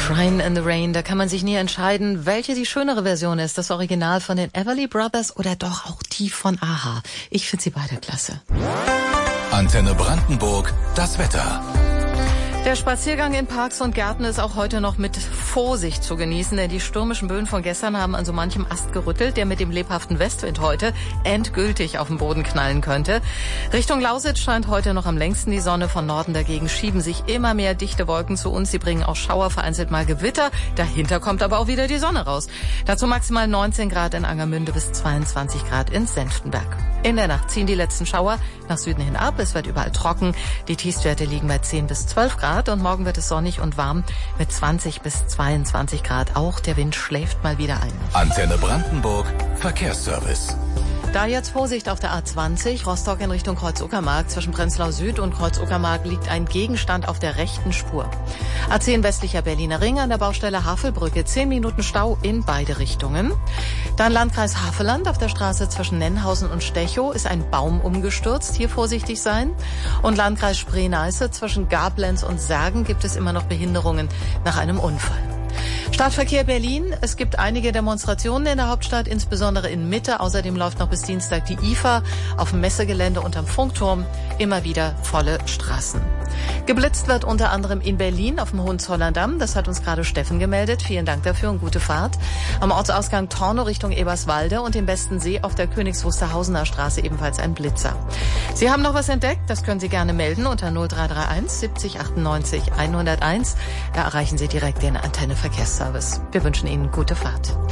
Crying in the Rain, da kann man sich nie entscheiden, welche die schönere Version ist. Das Original von den Everly Brothers oder doch auch die von a-ha. Ich finde sie beide klasse. Antenne Brandenburg, das Wetter. Der Spaziergang in Parks und Gärten ist auch heute noch mit Vorsicht zu genießen, denn die stürmischen Böen von gestern haben an so manchem Ast gerüttelt, der mit dem lebhaften Westwind heute endgültig auf den Boden knallen könnte. Richtung Lausitz scheint heute noch am längsten die Sonne, von Norden dagegen schieben sich immer mehr dichte Wolken zu uns. Sie bringen auch Schauer, vereinzelt mal Gewitter. Dahinter kommt aber auch wieder die Sonne raus. Dazu maximal 19 Grad in Angermünde bis 22 Grad in Senftenberg. In der Nacht ziehen die letzten Schauer nach Süden hin ab. Es wird überall trocken. Die Tiefstwerte liegen bei 10 bis 12 Grad. Und morgen wird es sonnig und warm mit 20 bis 22 Grad. Auch der Wind schläft mal wieder ein. Antenne Brandenburg, Verkehrsservice. Da jetzt Vorsicht auf der A20, Rostock in Richtung Kreuz-Uckermark. Zwischen Prenzlau Süd und Kreuz-Uckermark liegt ein Gegenstand auf der rechten Spur. A10 westlicher Berliner Ring an der Baustelle Havelbrücke. 10 Minuten Stau in beide Richtungen. Dann Landkreis Havelland auf der Straße zwischen Nennhausen und Stechow ist ein Baum umgestürzt. Hier vorsichtig sein. Und Landkreis Spree-Neiße zwischen Gablenz und Särgen gibt es immer noch Behinderungen nach einem Unfall. Stadtverkehr Berlin. Es gibt einige Demonstrationen in der Hauptstadt, insbesondere in Mitte. Außerdem läuft noch bis Dienstag die IFA auf dem Messegelände unterm Funkturm. Immer wieder volle Straßen. Geblitzt wird unter anderem in Berlin auf dem Hohenzollern-Damm. Das hat uns gerade Steffen gemeldet. Vielen Dank dafür und gute Fahrt. Am Ortsausgang Tornow Richtung Eberswalde und im Besten See auf der Königs Wusterhausener Straße ebenfalls ein Blitzer. Sie haben noch was entdeckt? Das können Sie gerne melden unter 0331 70 98 101. Da erreichen Sie direkt den Antenne Verkehrsservice. Wir wünschen Ihnen gute Fahrt.